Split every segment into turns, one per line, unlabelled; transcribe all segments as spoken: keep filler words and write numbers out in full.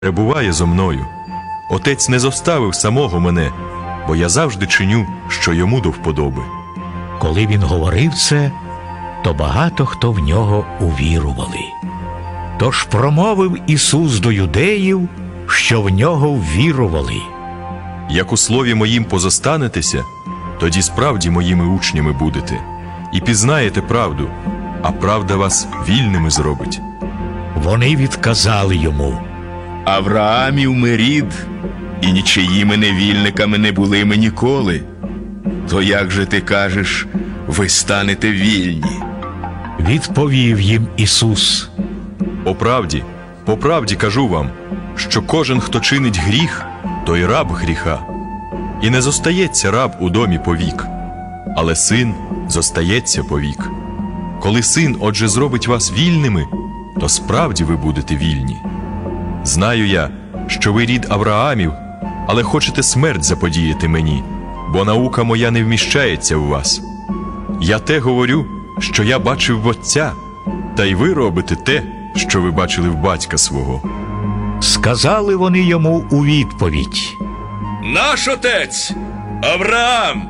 перебуває зо мною. Отець не зоставив самого мене, бо я завжди чиню, що йому до вподоби.
Коли він говорив це, то багато хто в нього увірували. Тож промовив Ісус до юдеїв, що в нього ввірували.
Як у слові моїм позостанетеся, тоді справді моїми учнями будете, і пізнаєте правду, а правда вас вільними зробить.
Вони відказали йому:
Авраамів ми рід, і нічиїми невільниками не були ми ніколи. То як же ти кажеш, ви станете вільні?
Відповів їм Ісус:
По правді, по правді кажу вам, що кожен, хто чинить гріх, той раб гріха. І не зостається раб у домі повік, але син зостається повік. Коли син, отже, зробить вас вільними, то справді ви будете вільні. Знаю я, що ви рід Авраамів, але хочете смерть заподіяти мені, бо наука моя не вміщається в вас. Я те говорю, що я бачив в Отця, та й ви робите те, що ви бачили в батька свого.
Сказали вони йому у відповідь.
Наш отець Авраам!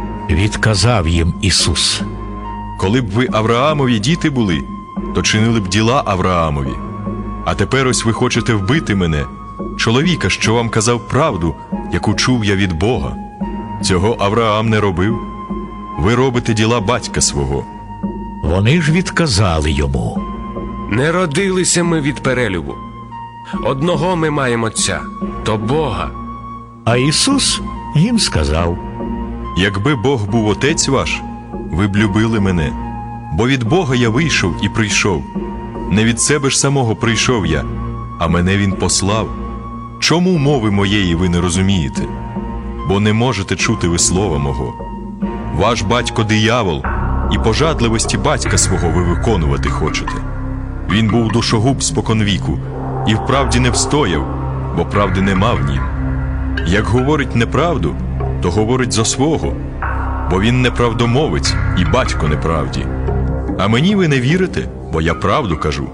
Відказав їм Ісус:
Коли б ви Авраамові діти були, то чинили б діла Авраамові. А тепер ось ви хочете вбити мене, чоловіка, що вам казав правду, яку чув я від Бога. Цього Авраам не робив. Ви робите діла батька свого.
Вони ж відказали йому:
Не родилися ми від перелюбу. Одного ми маємо Отця, то Бога.
А Ісус їм сказав:
Якби Бог був отець ваш, ви б любили мене, бо від Бога я вийшов і прийшов. Не від себе ж самого прийшов я, а мене Він послав. Чому мови моєї ви не розумієте? Бо не можете чути ви слова мого. Ваш батько диявол, і пожадливості батька свого ви виконувати хочете. Він був душогуб споконвіку, і вправді не встояв, бо правди нема в нім. Як говорить неправду, то говорить зо свого, бо він неправдомовець і батько неправді. А мені ви не вірите, бо я правду кажу.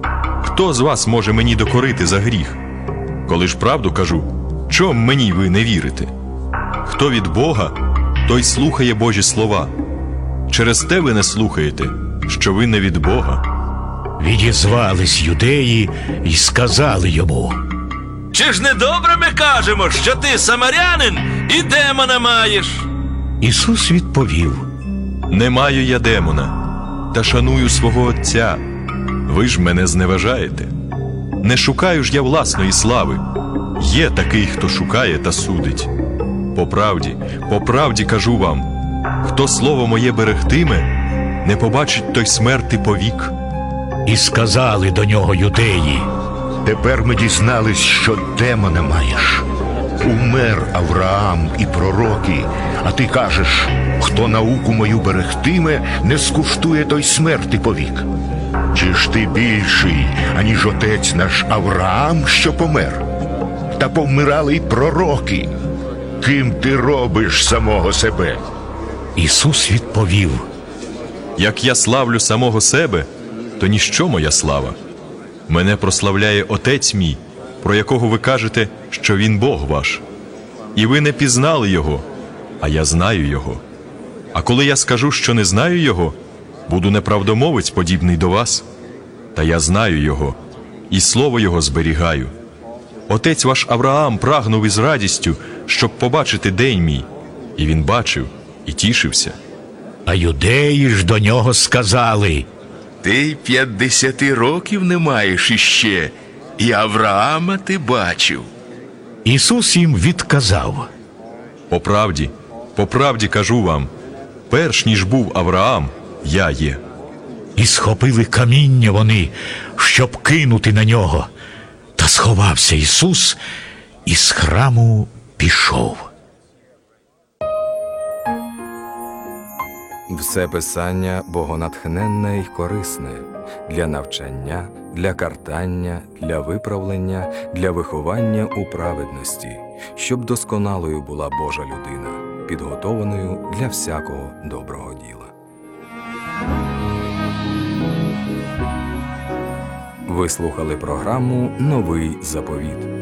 Хто з вас може мені докорити за гріх? Коли ж правду кажу, чом мені ви не вірите? Хто від Бога, той слухає Божі слова. Через те ви не слухаєте, що ви не від Бога.
Відізвались юдеї й сказали йому:
Чи ж не добре ми кажемо, що ти самарянин і демона маєш?
Ісус відповів:
Не маю я демона, та шаную свого Отця. Ви ж мене зневажаєте. Не шукаю ж я власної слави. Є такий, хто шукає та судить. По правді, по правді кажу вам, хто слово моє берегтиме, не побачить той смерти повік.
І сказали до нього юдеї:
Тепер ми дізнались, що демона маєш. Умер Авраам і пророки, а ти кажеш, хто науку мою берегтиме, не скуштує той смерти повік. Чи ж ти більший, аніж отець наш Авраам, що помер? Та повмирали й пророки. Ким ти робиш самого себе?
Ісус відповів:
Як я славлю самого себе, то ніщо моя слава. Мене прославляє Отець мій, про якого ви кажете, що Він Бог ваш. І ви не пізнали Його, а я знаю Його. А коли я скажу, що не знаю Його, буду неправдомовець, подібний до вас. Та я знаю Його, і слово Його зберігаю. Отець ваш Авраам прагнув із радістю, щоб побачити день мій, і він бачив, і тішився.
А юдеї ж до нього сказали:
Ти й п'ятдесяти років не маєш іще, і Авраама ти бачив.
Ісус їм відказав:
По правді, по правді кажу вам, перш ніж був Авраам, я є.
І схопили каміння вони, щоб кинути на нього. Та сховався Ісус і з храму пішов.
Все писання богонатхненне й корисне для навчання, для картання, для виправлення, для виховання у праведності, щоб досконалою була Божа людина, підготованою для всякого доброго діла. Ви слухали програму «Новий заповіт».